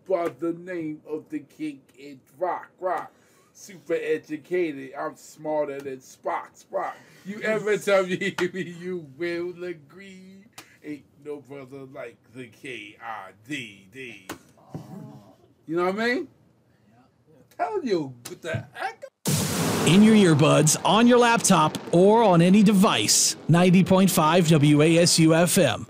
by the name of the king in rock. Super educated, I'm smarter than Spock. You ever tell me you will agree? Ain't no brother like the K-I-D-D. You know what I mean? I'm telling you, with the echo. In your earbuds, on your laptop, or on any device. 90.5 WASU FM.